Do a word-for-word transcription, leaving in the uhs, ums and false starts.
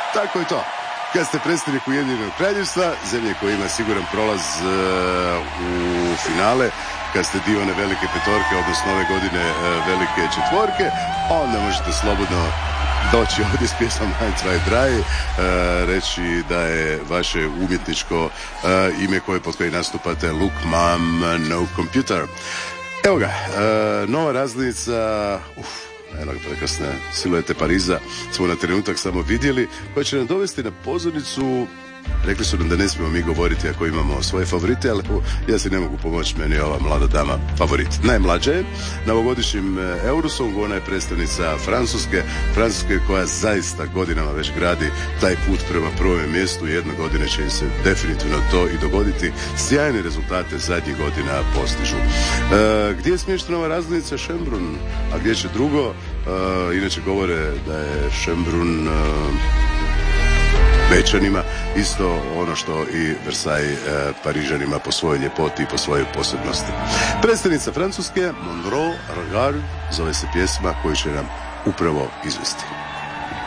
tako je to. Kad ste predstavnik Ujedinjenog kraljevstva, zemlje koja ima siguran prolaz uh, u finale, kad ste dio one velike petorke, odnosno ove godine uh, velike četvorke, onda možete slobodno doći ovdje s pjesmom High Try Dry, uh, reći da je vaše umjetničko uh, ime koje pod koje nastupate Look Mom No Computer. Evo ga, uh, nova razglednica, uf, jednog prekrasne siluete Pariza smo na trenutak samo vidjeli, koja će nam dovesti na pozornicu. Rekli su nam da ne smijemo mi govoriti ako imamo svoje favorite, ali ja si ne mogu pomoći, meni je ova mlada dama favorit. Najmlađa je, na ovogodišnjim Eurosongu, ona je predstavnica Francuske, Francuske koja zaista godinama već gradi taj put prema prvome mjestu. Jedne godine će im se definitivno to i dogoditi. Sjajne rezultate zadnjih godina postižu. E, gdje je smještena ova razglednica? Šembrun. A gdje će drugo? E, inače govore da je Šembrun e, Bečanima isto ono što i Versailles e, Parižanima po svojoj ljepoti i po svojoj posebnosti. Predstavnica Francuske, Monroe Regard, zove se pjesma koju će nam upravo izvesti.